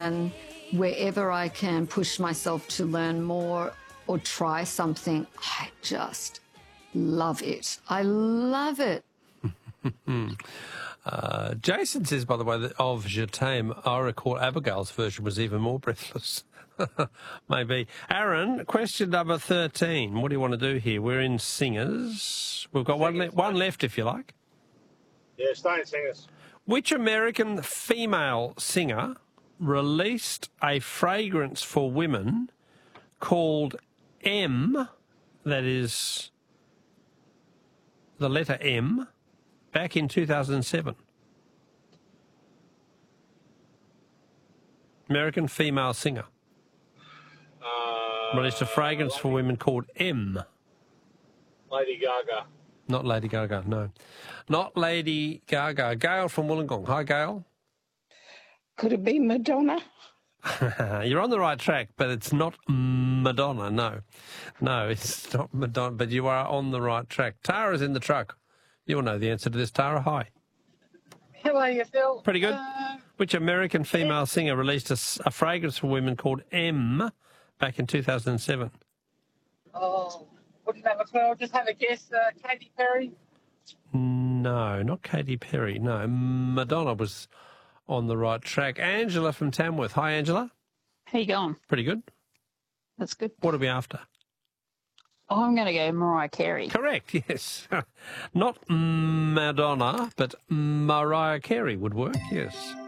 And wherever I can push myself to learn more or try something, I just love it. I love it. Jason says, by the way, that of Je t'aime, I recall Abigail's version was even more breathless. Maybe. Aaron, question number 13. What do you want to do here? We're in singers. We've got one left, if you like. Yeah, stay in singers. Which American female singer released a fragrance for women called M, that is the letter M, back in 2007? American female singer. Released a fragrance for women called M. Lady Gaga. Not Lady Gaga, no. Not Lady Gaga. Gail from Wollongong. Hi, Gail. Could it be Madonna? You're on the right track, but it's not Madonna, no. No, it's not Madonna, but you are on the right track. Tara's in the truck. You'll know the answer to this, Tara. Hi. How are you, Phil? Pretty good. Which American female singer released a fragrance for women called M back in 2007? Oh, wouldn't have a clue. I'll just have a guess. Katy Perry? No, not Katy Perry. No, Madonna was on the right track. Angela from Tamworth. Hi, Angela. How you going? Pretty good. That's good. What are we after? Oh, I'm going to go Mariah Carey. Correct, yes. Not Madonna, but Mariah Carey would work, yes.